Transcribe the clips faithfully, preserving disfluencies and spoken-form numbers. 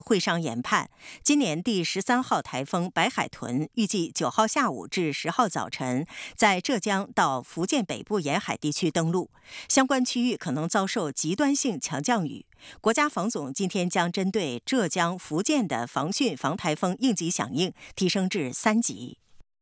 会商研判，今年第十三号台风白海豚预计九号下午至十号早晨在浙江到福建北部沿海地区登陆，相关区域可能遭受极端性强降雨。国家防总今天将针对浙江、福建的防汛防台风应急响应提升至三级。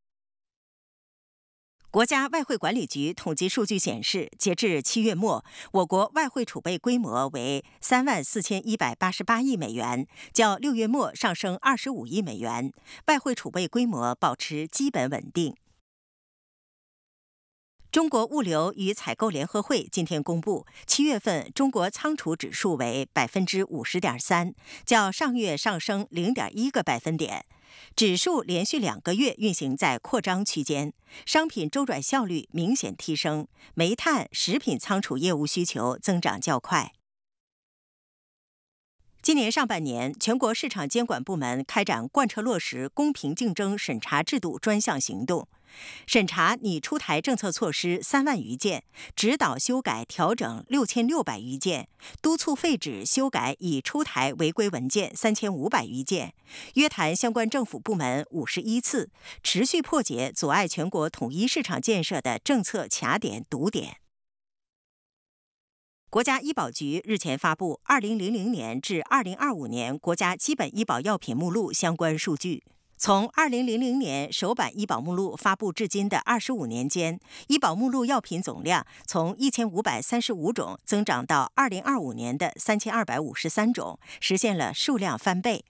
国家外汇管理局统计数据显示，截至七月末，我国外汇储备规模为三万四千一百八十八亿美元，较六月末上升二十五亿美元，外汇储备规模保持基本稳定。中国物流与采购联合会今天公布，七月份中国仓储指数为百分之五十点三，较上月上升零点一个百分点。指数连续两个月运行在扩张区间，商品周转效率明显提升，煤炭、食品仓储业务需求增长较快。今年上半年，全国市场监管部门开展贯彻落实公平竞争审查制度专项行动，审查拟出台政策措施三万余件，指导修改调整六千六百余件，督促废止修改已出台违规文件三千五百余件，约谈相关政府部门五十一次，持续破解阻碍全国统一市场建设的政策卡点堵点。国家医保局日前发布二零零零年至二零二五年国家基本医保药品目录相关数据。从二零零零年首版医保目录发布至今的二十五年间，医保目录药品总量从一千五百三十五种增长到二零二五年的三千二百五十三种，实现了数量翻倍。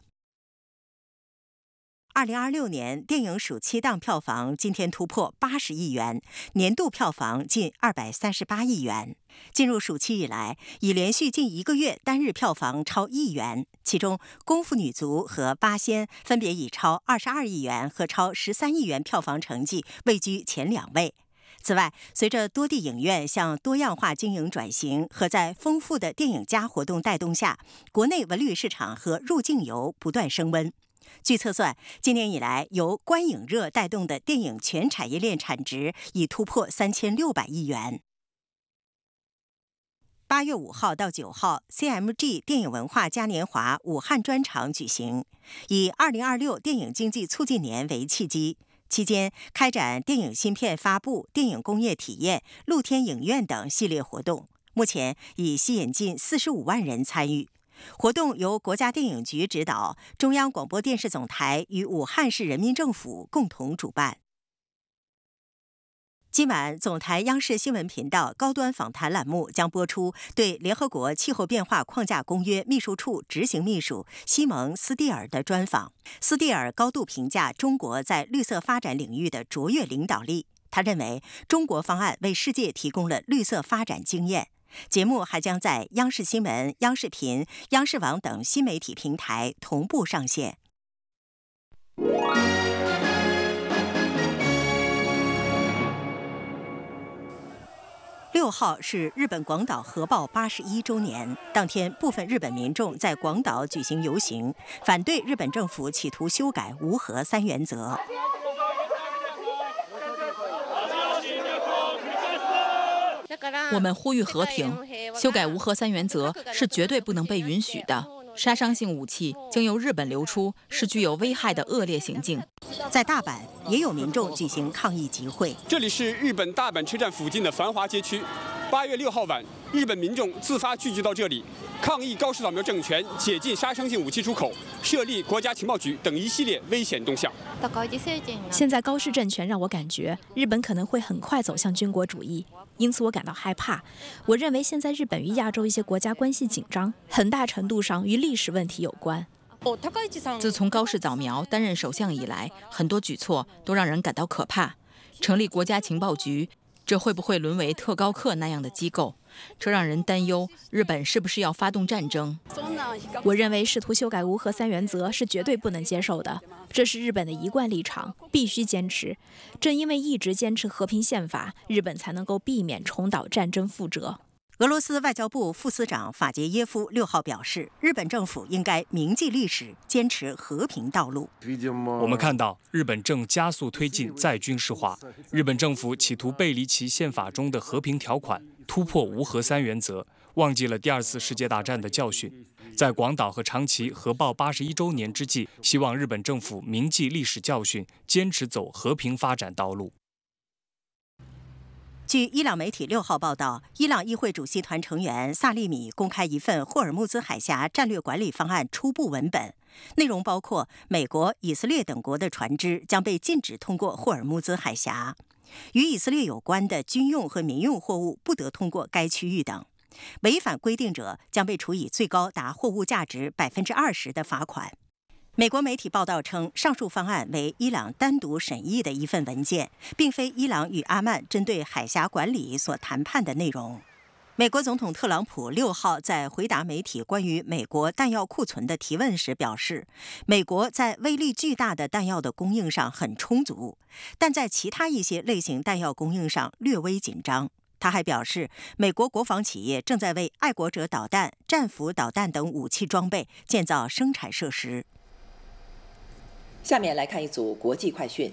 二零二六年电影暑期档票房今天突破八十亿元，年度票房近二百三十八亿元。进入暑期以来，已连续近一个月单日票房超亿元，其中《功夫女足》和《八仙》分别以超二十二亿元和超十三亿元票房成绩位居前两位。此外，随着多地影院向多样化经营转型和在丰富的电影加活动带动下，国内文旅市场和入境游不断升温。据测算，今年以来由观影热带动的电影全产业链产值已突破三千六百亿元。八月五号到九号 ，C M G 电影文化嘉年华武汉专场举行，以二零二六电影经济促进年为契机，期间开展电影新片发布、电影工业体验、露天影院等系列活动，目前已吸引近四十五万人参与。活动由国家电影局指导，中央广播电视总台与武汉市人民政府共同主办。今晚，总台央视新闻频道高端访谈栏目将播出对联合国气候变化框架公约秘书处执行秘书西蒙斯蒂尔的专访。斯蒂尔高度评价中国在绿色发展领域的卓越领导力，他认为中国方案为世界提供了绿色发展经验。节目还将在央视新闻、央视频、央视网等新媒体平台同步上线。六号是日本广岛核爆八十一周年，当天部分日本民众在广岛举行游行，反对日本政府企图修改无核三原则。 我们呼吁和平，修改无核三原则是绝对不能被允许的。杀伤性武器经由日本流出是具有危害的恶劣行径。 在大阪也有民众举行抗议集会。 这里是日本大阪车站附近的繁华街区。八月六号晚，日本民众自发聚集到这里，抗议高市早苗政权解禁杀伤性武器出口、设立国家情报局等一系列危险动向。 现在高市政权让我感觉日本可能会很快走向军国主义，因此我感到害怕。我认为现在日本与亚洲一些国家关系紧张，很大程度上与历史问题有关。 自从高市早苗担任首相以来，很多举措都让人感到可怕。成立国家情报局，这会不会沦为特高课那样的机构？这让人担忧，日本是不是要发动战争？ 我认为试图修改无核三原则是绝对不能接受的，这是日本的一贯立场，必须坚持。正因为一直坚持和平宪法，日本才能够避免重蹈战争覆辙。 俄罗斯外交部副司长法杰耶夫六号表示，日本政府应该铭记历史，坚持和平道路。 我们看到，日本正加速推进再军事化，日本政府企图背离其宪法中的和平条款，突破无核三原则。 忘记了第二次世界大战的教训。在广岛和长崎核爆八十一周年之际，希望日本政府铭记历史教训，坚持走和平发展道路。 据伊朗媒体六号报道，伊朗议会主席团成员萨利米公开一份霍尔木兹海峡战略管理方案初步文本，内容包括美国、以色列等国的船只将被禁止通过霍尔木兹海峡，与以色列有关的军用和民用货物不得通过该区域等。违反规定者将被处以最高达货物价值百分之二十的罚款。美国媒体报道称，上述方案为伊朗单独审议的一份文件，并非伊朗与阿曼针对海峡管理所谈判的内容。美国总统特朗普六号在回答媒体关于美国弹药库存的提问时表示，美国在威力巨大的弹药的供应上很充足，但在其他一些类型弹药供应上略微紧张。他还表示，美国国防企业正在为爱国者导弹、战斧导弹等武器装备建造生产设施。 下面来看一组国际快讯。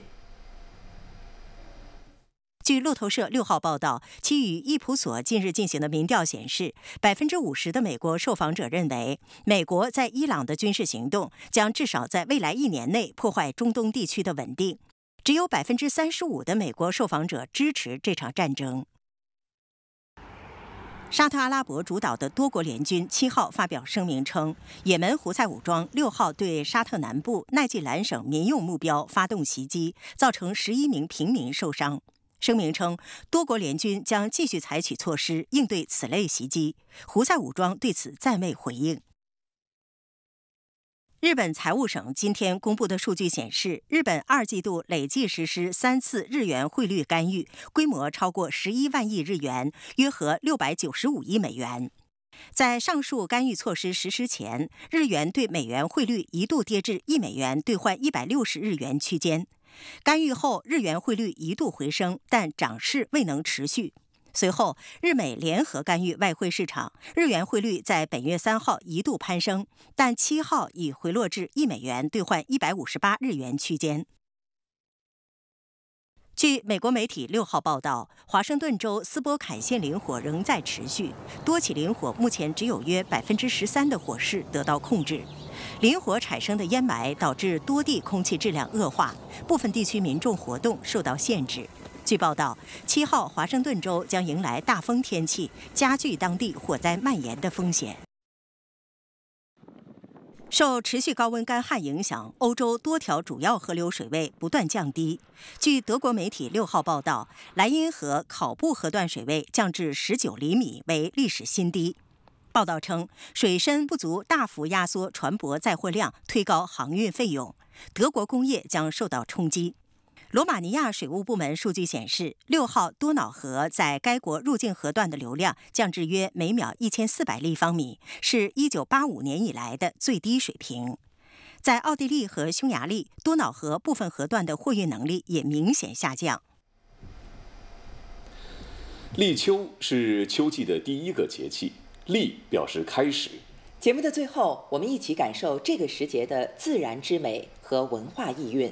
据路透社六号报道，其与易普所近日进行的民调显示，百分之五十的美国受访者认为，美国在伊朗的军事行动将至少在未来一年内破坏中东地区的稳定。只有百分之三十五的美国受访者支持这场战争。沙特阿拉伯主导的多国联军七号发表声明称，也门胡塞武装六号对沙特南部奈季兰省民用目标发动袭击，造成十一名平民受伤。声明称，多国联军将继续采取措施应对此类袭击。胡塞武装对此暂未回应。日本财务省今天公布的数据显示，日本二季度累计实施三次日元汇率干预，规模超过十一万亿日元，约合六百九十五亿美元。在上述干预措施实施前，日元对美元汇率一度跌至一美元兑换一百六十日元区间。干预后，日元汇率一度回升，但涨势未能持续。随后，日美联合干预外汇市场，日元汇率在本月三号一度攀升，但七号已回落至一美元兑换一百五十八日元区间。据美国媒体六号报道，华盛顿州斯波坎县林火仍在持续，多起林火目前只有约百分之十三的火势得到控制。林火产生的烟霾导致多地空气质量恶化，部分地区民众活动受到限制。据报道，七号华盛顿州将迎来大风天气，加剧当地火灾蔓延的风险。受持续高温干旱影响，欧洲多条主要河流水位不断降低。据德国媒体六号报道，莱茵河考布河段水位降至十九厘米，为历史新低。报道称，水深不足大幅压缩船舶载货量，推高航运费用，德国工业将受到冲击。罗马尼亚水务部门数据显示，六号多瑙河在该国入境河段的流量降至约每秒一千四百立方米，是一九八五年以来的最低水平。在奥地利和匈牙利，多瑙河部分河段的货运能力也明显下降。 立秋是秋季的第一个节气，立表示开始。 节目的最后，我们一起感受这个时节的自然之美和文化意蕴。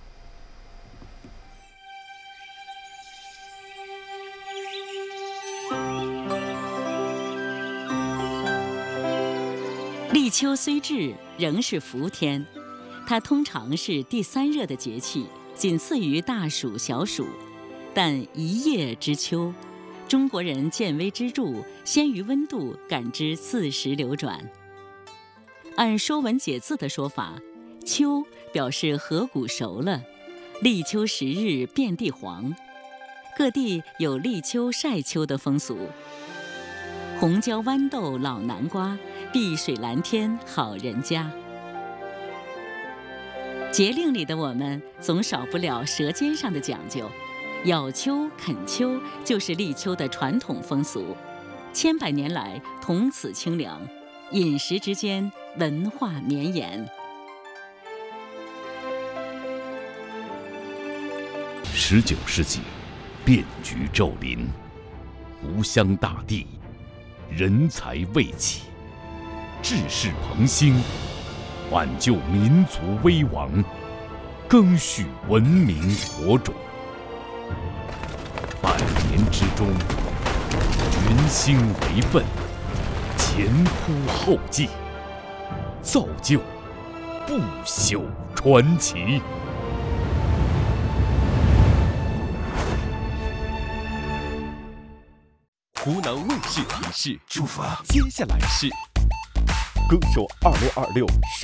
立秋虽至，仍是伏天。它通常是第三热的节气，仅次于大暑、小暑。但一叶知秋，中国人见微知著，先于温度感知四时流转。按《说文解字》的说法，秋表示禾谷熟了，立秋十日遍地黄。各地有立秋晒秋的风俗。红椒豌豆老南瓜，碧水蓝天好人家。节令里的我们总少不了舌尖上的讲究，咬秋啃秋就是立秋的传统风俗，千百年来同此清凉，饮食之间文化绵延。 十九世纪，变局骤临，吴襄大地，人才未起，志士彭兴，挽救民族危亡，赓续文明火种。百年之中，群星为奋， 前仆后继，造就不朽传奇。 湖南卫视提示：出发，接下来是歌手二六二六。